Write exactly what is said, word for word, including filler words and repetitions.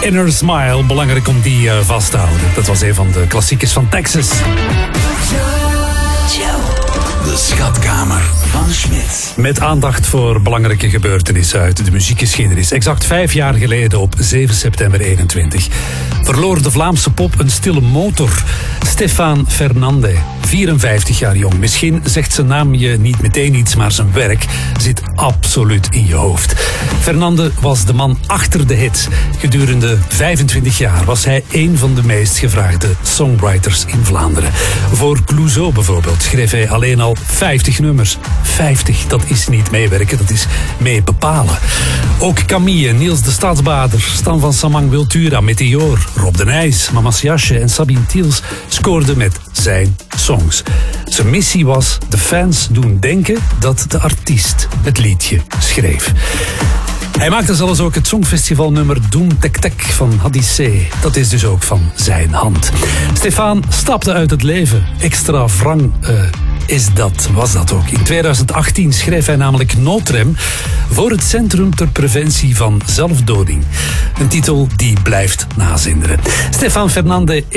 Inner Smile, belangrijk om die uh, vast te houden. Dat was een van de klassiekers van Texas. De schatkamer van Schmidt. Met aandacht voor belangrijke gebeurtenissen uit de muziekgeschiedenis. Exact vijf jaar geleden, op zeven september eenentwintig, verloor de Vlaamse pop een stille motor. Stefaan Fernandez, vierenvijftig jaar jong. Misschien zegt zijn naam je niet meteen iets, maar zijn werk zit absoluut in je hoofd. Fernandez was de man achter de hits. Gedurende vijfentwintig jaar was hij een van de meest gevraagde songwriters in Vlaanderen. Voor Clouseau bijvoorbeeld schreef hij alleen al vijftig nummers. vijftig, dat is niet meewerken, dat is mee bepalen. Ook Camille, Niels de Stadsbader, Stan van Samang Wiltura, Meteor, Rob de Nijs, Mamas Jasje en Sabine Tiels scoorden met zijn songs. Zijn missie was de fans doen denken dat de artiest het liedje schreef. Hij maakte zelfs ook het songfestivalnummer Doem Tek Tek van Hadissé. Dat is dus ook van zijn hand. Stefaan stapte uit het leven. Extra wrang uh, is dat, was dat ook. In tweeduizend achttien schreef hij namelijk Noodrem voor het Centrum ter Preventie van Zelfdoding. Een titel die blijft nazinderen. Stefaan Fernandez